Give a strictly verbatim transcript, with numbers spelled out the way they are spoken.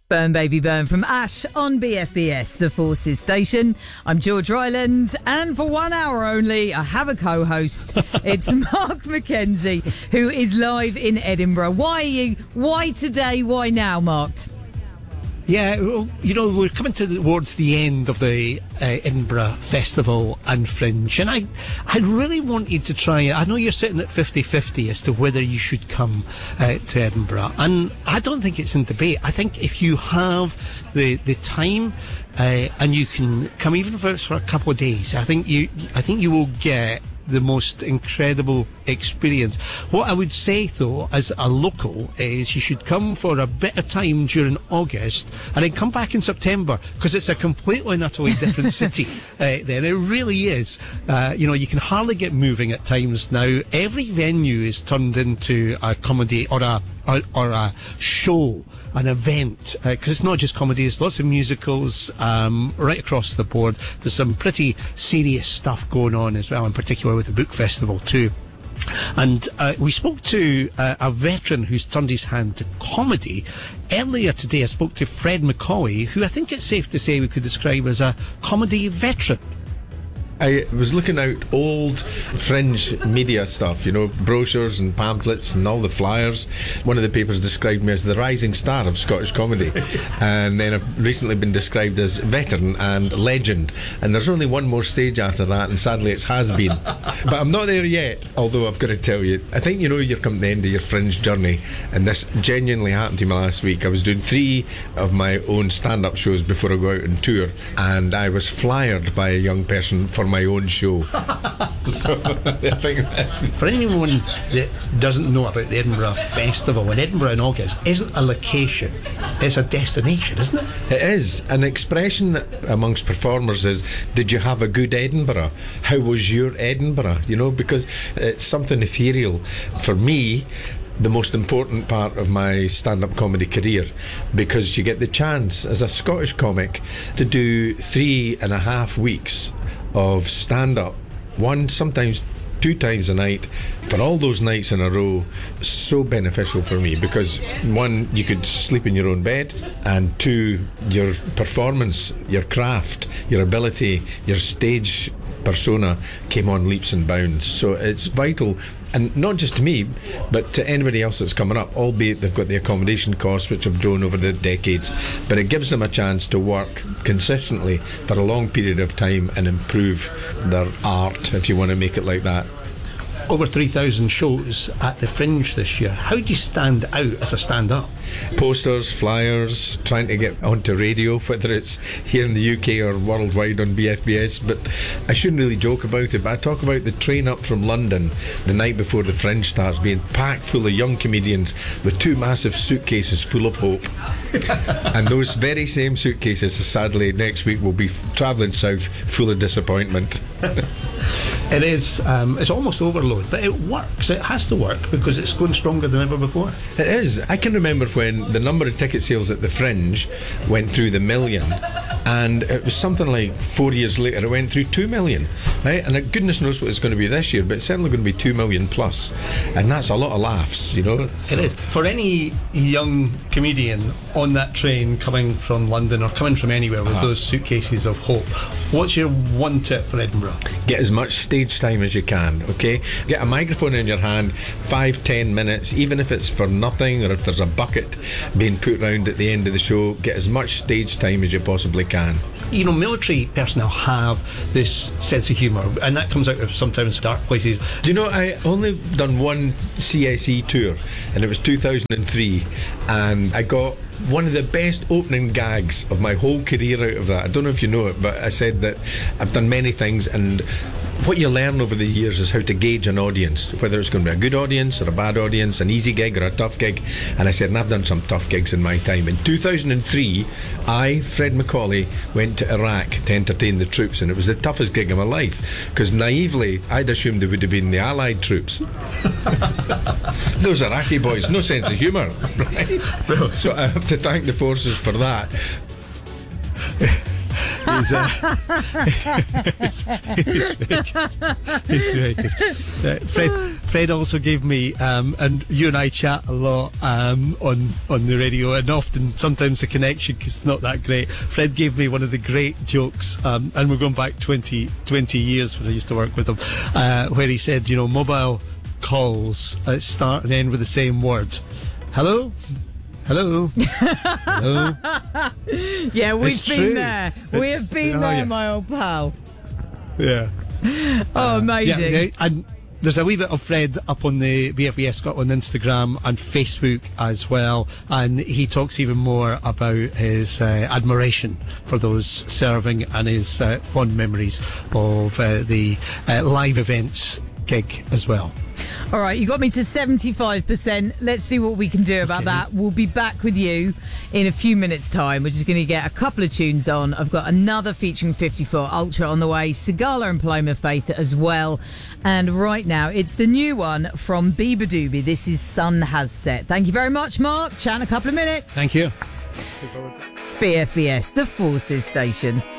Burn Baby Burn from Ash on B F B S, the Forces station. I'm George Ryland, and for one hour only, I have a co-host. It's Mark McKenzie, who is live in Edinburgh. Why are you? Why today? Why now, Mark? Yeah, well, you know, we're coming towards the end of the uh, Edinburgh Festival and Fringe, and I, I really wanted to try. I know you're sitting at fifty-fifty as to whether you should come uh, to Edinburgh, and I don't think it's in debate. I think if you have the the time uh, and you can come, even if it's for a couple of days, I think you, I think you will get the most incredible experience. What I would say, though, as a local, is you should come for a bit of time during August and then come back in September, because it's a completely and utterly different city uh, then. It really is. Uh, you know, you can hardly get moving at times now. Every venue is turned into a comedy or a or, or a show, an event, because uh, it's not just comedy, it's lots of musicals um, right across the board. There's some pretty serious stuff going on as well, in particular with the Book Festival too. And uh, we spoke to uh, a veteran who's turned his hand to comedy. Earlier today I spoke to Fred McCauley, who I think it's safe to say we could describe as a comedy veteran. I was looking out old Fringe media stuff, you know, brochures and pamphlets and all the flyers. One of the papers described me as the rising star of Scottish comedy. And then I've recently been described as veteran and legend. And there's only one more stage after that, and sadly it's has been. But I'm not there yet, although I've got to tell you, I think you know you're coming to the end of your Fringe journey, and this genuinely happened to me last week. I was doing three of my own stand-up shows before I go out on tour, and I was flyered by a young person for my own show. So, I think that's... For anyone that doesn't know about the Edinburgh Festival, in Edinburgh in August isn't a location, it's a destination, isn't it? It is. An expression amongst performers is, did you have a good Edinburgh? How was your Edinburgh? You know, because it's something ethereal. For me, the most important part of my stand-up comedy career, because you get the chance as a Scottish comic to do three and a half weeks of stand-up, one, sometimes two times a night, for all those nights in a row. So beneficial for me, because one, you could sleep in your own bed, and two, your performance, your craft, your ability, your stage persona came on leaps and bounds. So it's vital, and not just to me, but to anybody else that's coming up, albeit they've got the accommodation costs which have grown over the decades, but it gives them a chance to work consistently for a long period of time and improve their art, if you want to make it like that. Over three thousand shows at the Fringe this year. How do you stand out as a stand-up? Posters, flyers, trying to get onto radio, whether it's here in the U K or worldwide on B F B S. But I shouldn't really joke about it, but I talk about the train up from London the night before the Fringe starts being packed full of young comedians with two massive suitcases full of hope. And those very same suitcases, sadly, next week will be travelling south full of disappointment. It is, um, it's almost overload, but it works. It has to work because it's going stronger than ever before. It is. I can remember when the number of ticket sales at the Fringe went through the million, and it was something like four years later it went through two million, right? And goodness knows what it's going to be this year, but it's certainly going to be two million plus, and that's a lot of laughs, you know. So. It is. For any young comedian on that train coming from London or coming from anywhere with uh-huh. those suitcases of hope, what's your one tip for Edinburgh? Get as much stage time as you can, okay? Get a microphone in your hand, five, ten minutes, even if it's for nothing, or if there's a bucket being put round at the end of the show. Get as much stage time as you possibly can. You know, military personnel have this sense of humour, and that comes out of sometimes dark places. Do you know, I only done one C S E tour, and it was two thousand three, and I got one of the best opening gags of my whole career out of that. I don't know if you know it, but I said that I've done many things, and what you learn over the years is how to gauge an audience, whether it's going to be a good audience or a bad audience, an easy gig or a tough gig. And I said, and I've done some tough gigs in my time. In two thousand three, I, Fred McCauley, went to Iraq to entertain the troops, and it was the toughest gig of my life, because naively I'd assumed it would have been the Allied troops. Those Iraqi boys, no sense of humour, right? So I have to thank the forces for that. He's, uh, he's, he's very good. He's very good. Uh, Fred, Fred also gave me, um, and you and I chat a lot um, on on the radio, and often sometimes the connection is not that great. Fred gave me one of the great jokes, um, and we're going back twenty, twenty years when I used to work with him, uh, where he said, you know, mobile calls uh, start and end with the same word. Hello? Hello? Hello? Yeah, we've It's been true. there. We It's- have been oh, there, yeah. my old pal. Yeah. Oh, amazing. Yeah, yeah, and there's a wee bit of Fred up on the B F B S Scotland Instagram and Facebook as well, and he talks even more about his uh, admiration for those serving and his uh, fond memories of uh, the uh, live events gig as well. All right, you got me to seventy-five percent. Let's see what we can do about Okay. that. We'll be back with you in a few minutes' time. We're just going to get a couple of tunes on. I've got another featuring fifty-four Ultra on the way, Sigala and Paloma Faith as well. And right now, it's the new one from Bieber Doobie. This is Sun Has Set. Thank you very much, Mark. Chat in a couple of minutes. Thank you. It's B F B S, the Forces Station.